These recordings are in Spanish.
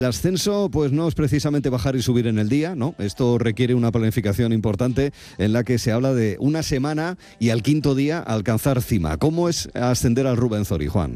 El ascenso pues no es precisamente bajar y subir en el día, ¿no? Esto requiere una planificación importante en la que se habla de una semana y al quinto día alcanzar cima. ¿Cómo es ascender al Ruwenzori, Juan?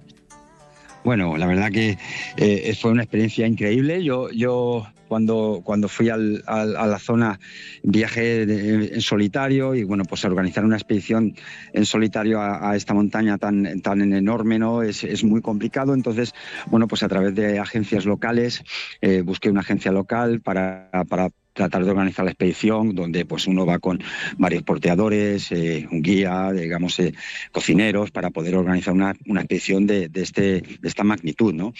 Bueno, la verdad que fue una experiencia increíble. Yo cuando fui a la zona viajé en solitario y bueno, pues a organizar una expedición en solitario a esta montaña tan enorme, ¿no? Es muy complicado. Entonces, bueno, pues a través de agencias locales busqué una agencia local para tratar de organizar la expedición, donde pues uno va con varios porteadores, un guía, digamos, cocineros, para poder organizar una expedición de esta magnitud, ¿no?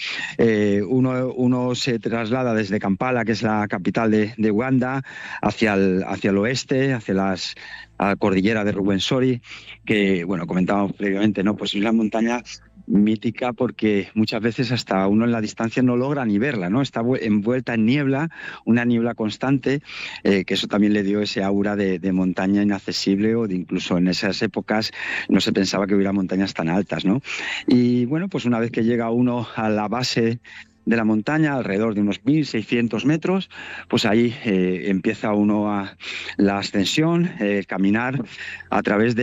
Uno se traslada desde Kampala, que es la capital de Uganda, hacia el oeste, hacia la cordillera de Ruwenzori, que, bueno, comentábamos previamente, ¿no? Pues es una montaña mítica porque muchas veces hasta uno en la distancia no logra ni verla, ¿no? Está envuelta en niebla, una niebla constante, que eso también le dio ese aura de montaña inaccesible, o de incluso en esas épocas no se pensaba que hubiera montañas tan altas, ¿no? Y bueno, pues una vez que llega uno a la base de la montaña, alrededor de unos 1.600 metros, pues ahí empieza uno la ascensión, caminar a través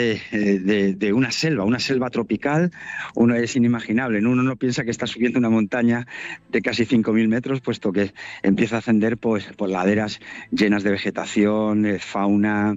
de una selva tropical. Uno es inimaginable, ¿no? Uno no piensa que está subiendo una montaña de casi 5.000 metros, puesto que empieza a ascender pues, por laderas llenas de vegetación, fauna,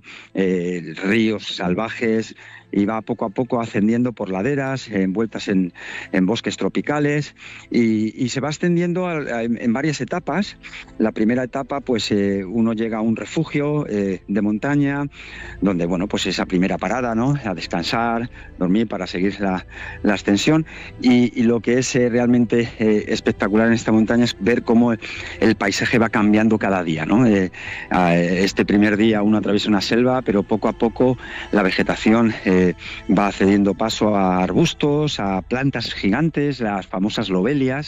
ríos salvajes, y va poco a poco ascendiendo por laderas, envueltas en bosques tropicales, y se va extendiendo en varias etapas. La primera etapa, pues uno llega a un refugio de montaña, donde, bueno, pues esa primera parada, ¿no? A descansar, dormir para seguir la ascensión, y lo que es realmente espectacular en esta montaña es ver cómo el paisaje va cambiando cada día, ¿no? Este primer día uno atraviesa una selva, pero poco a poco la vegetación va cediendo paso a arbustos, a plantas gigantes, las famosas lobelias,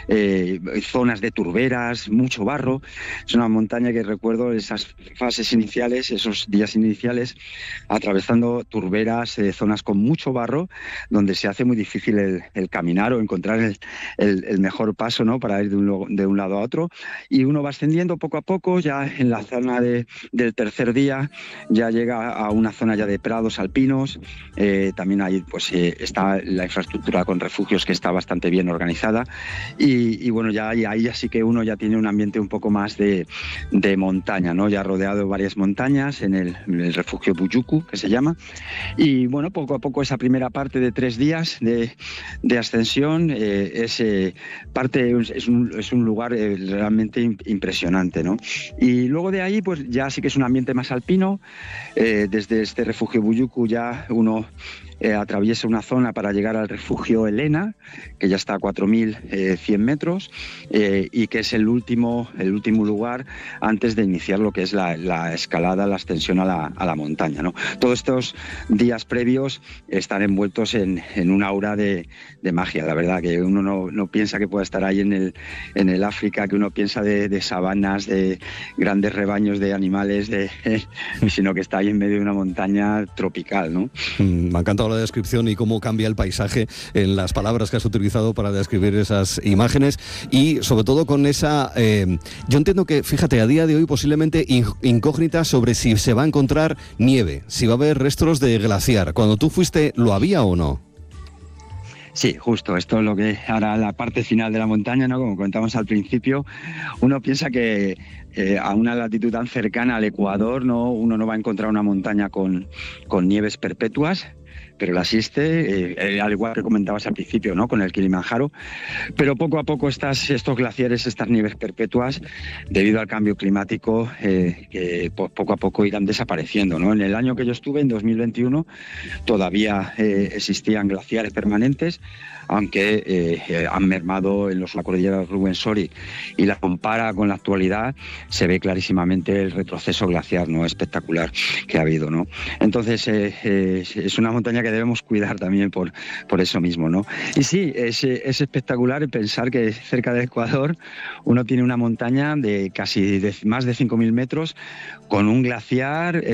zonas de turberas, mucho barro. Es una montaña que recuerdo esas fases iniciales, esos días iniciales, atravesando turberas, zonas con mucho barro, donde se hace muy difícil el caminar o encontrar el mejor paso, ¿no? Para ir de un lado a otro. Y uno va ascendiendo poco a poco. Ya en la zona del tercer día ya llega a una zona ya de prados alpinos. También ahí pues está la infraestructura con refugios, que está bastante bien organizada, y bueno, ya ahí ya sí que uno ya tiene un ambiente un poco más de montaña, ¿no? Ya rodeado de varias montañas en el refugio Bujuku, que se llama. Y bueno, poco a poco esa primera parte de 3 días de ascensión es un lugar realmente impresionante, ¿no? Y luego de ahí pues ya sí que es un ambiente más alpino. Desde este refugio Bujuku ya uno atraviesa una zona para llegar al refugio Elena, que ya está a 4.100 metros, y que es el último lugar antes de iniciar lo que es la escalada, la ascensión a la montaña, ¿no? Todos estos días previos están envueltos en un aura de magia. La verdad que uno no piensa que pueda estar ahí en el África, que uno piensa de sabanas, de grandes rebaños de animales, sino que está ahí en medio de una montaña tropical, ¿no? Me ha encantado la descripción y cómo cambia el paisaje en las palabras que has utilizado para describir esas imágenes, y sobre todo con esa yo entiendo que, fíjate, a día de hoy posiblemente incógnita sobre si se va a encontrar nieve, si va a haber restos de glaciar. Cuando tú fuiste, ¿lo había o no? Sí, justo, esto es lo que hará la parte final de la montaña, ¿no? Como comentamos al principio, uno piensa que a una latitud tan cercana al Ecuador, ¿no? Uno no va a encontrar una montaña con nieves perpetuas, pero la existe, al igual que comentabas al principio, ¿no? Con el Kilimanjaro. Pero poco a poco estos glaciares, estas nieves perpetuas, debido al cambio climático, que poco a poco irán desapareciendo, ¿no? En el año que yo estuve, en 2021, todavía existían glaciares permanentes, aunque han mermado en la cordillera de Ruwenzori, y la compara con la actualidad, se ve clarísimamente el retroceso glaciar, ¿no? Espectacular que ha habido, ¿no? Entonces es una montaña que debemos cuidar también por eso mismo, ¿no? Y sí, es espectacular pensar que cerca del Ecuador uno tiene una montaña de más de 5.000 metros, con un glaciar